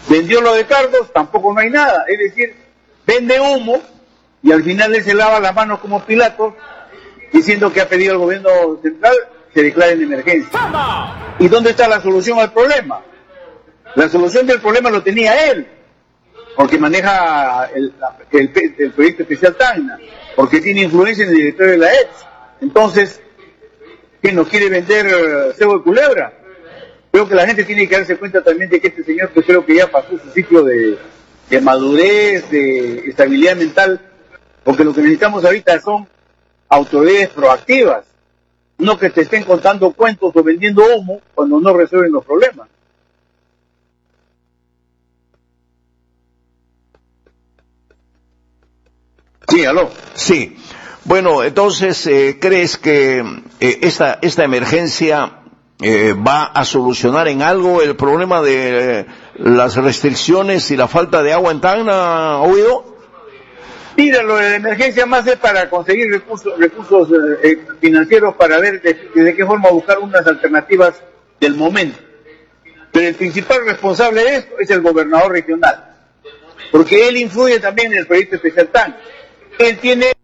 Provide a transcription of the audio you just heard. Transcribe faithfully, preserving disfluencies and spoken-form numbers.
Vendió lo de Cardos, tampoco no hay nada. Es decir, vende humo y al final él se lava las manos como Pilato, diciendo que ha pedido al gobierno central que declare en emergencia. ¿Y dónde está la solución al problema? La solución del problema lo tenía él, porque maneja el, el, el proyecto especial Tacna, porque tiene influencia en el directorio de la E P S. Entonces, ¿quién nos quiere vender uh, cebo de culebra? Creo que la gente tiene que darse cuenta también de que este señor, que creo que ya pasó su ciclo de, de madurez, de estabilidad mental, porque lo que necesitamos ahorita son autoridades proactivas, no que te estén contando cuentos o vendiendo humo cuando no resuelven los problemas. Sí, aló. Sí. Bueno, entonces, eh, ¿crees que eh, esta, esta emergencia eh, va a solucionar en algo el problema de eh, las restricciones y la falta de agua en Tacna, Oído? Mira, lo de la emergencia más es para conseguir recursos, recursos eh, financieros para ver de, de qué forma buscar unas alternativas del momento. Pero el principal responsable de esto es el gobernador regional, porque él influye también en el proyecto especial Tacna. Él tiene